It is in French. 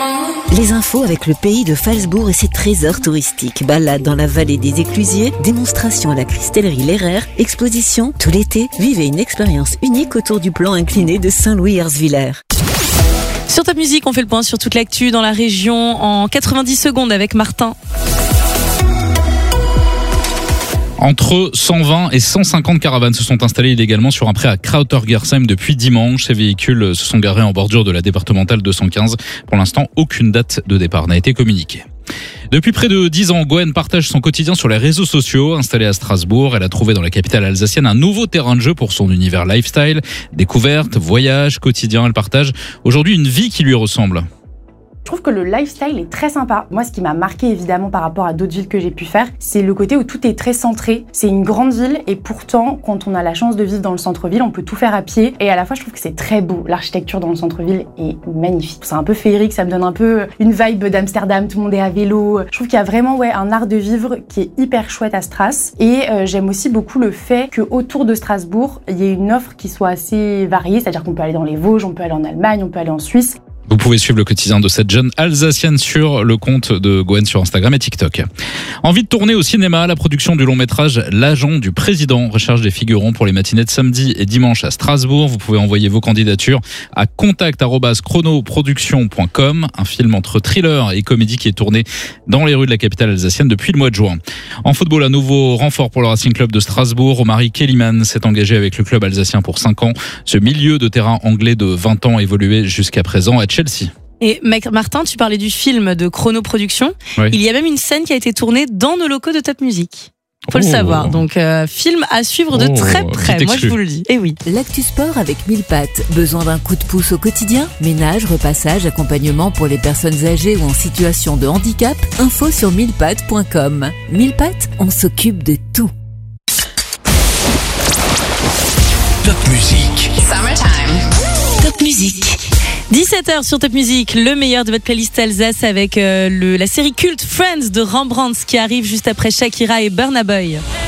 Les infos avec le pays de Phalsbourg et ses trésors touristiques. Balade dans la vallée des Éclusiers, démonstration à la cristallerie L'Herrère, exposition tout l'été. Vivez une expérience unique autour du plan incliné de Saint-Louis-Herzwiller. Sur Top Music, on fait le point sur toute l'actu dans la région en 90 secondes avec Martin. Entre 120 et 150 caravanes se sont installées illégalement sur un pré à Krautergersheim depuis dimanche. Ces véhicules se sont garés en bordure de la départementale 215. Pour l'instant, aucune date de départ n'a été communiquée. Depuis près de 10 ans, Gwen partage son quotidien sur les réseaux sociaux. Installée à Strasbourg, elle a trouvé dans la capitale alsacienne un nouveau terrain de jeu pour son univers lifestyle. Découvertes, voyages, quotidien, elle partage aujourd'hui une vie qui lui ressemble. Je trouve que le lifestyle est très sympa. Moi, ce qui m'a marqué évidemment par rapport à d'autres villes que j'ai pu faire, c'est le côté où tout est très centré. C'est une grande ville et pourtant, quand on a la chance de vivre dans le centre-ville, on peut tout faire à pied. Et à la fois, je trouve que c'est très beau. L'architecture dans le centre-ville est magnifique. C'est un peu féerique, ça me donne un peu une vibe d'Amsterdam. Tout le monde est à vélo. Je trouve qu'il y a vraiment un art de vivre qui est hyper chouette à Stras. Et j'aime aussi beaucoup le fait qu'autour de Strasbourg, il y ait une offre qui soit assez variée. C'est-à-dire qu'on peut aller dans les Vosges, on peut aller en Allemagne, on peut aller en Suisse. Vous pouvez suivre le quotidien de cette jeune Alsacienne sur le compte de Gwen sur Instagram et TikTok. Envie de tourner au cinéma, la production du long métrage L'Agent du Président recherche des figurants pour les matinées de samedi et dimanche à Strasbourg. Vous pouvez envoyer vos candidatures à contact@chronoproduction.com. Un film entre thriller et comédie qui est tourné dans les rues de la capitale alsacienne depuis le mois de juin. En football, un nouveau renfort pour le Racing Club de Strasbourg. Romary Kellyman s'est engagé avec le club alsacien pour 5 ans. Ce milieu de terrain anglais de 20 ans évoluait jusqu'à présent à Chelsea. Et Martin, tu parlais du film de Chronoproduction. Oui. Il y a même une scène qui a été tournée dans nos locaux de Top Music. Faut le savoir. Donc, film à suivre de très près. Moi, je vous le dis. Et oui. L'actu sport avec 1000 pattes. Besoin d'un coup de pouce au quotidien? Ménage, repassage, accompagnement pour les personnes âgées ou en situation de handicap? Info sur 1000pattes.com. 1000 pattes, on s'occupe de tout. Top Music. Summertime. Top Music. 17h sur Top Music, le meilleur de votre playlist Alsace avec la série culte Friends de Rembrandt qui arrive juste après Shakira et Burna Boy.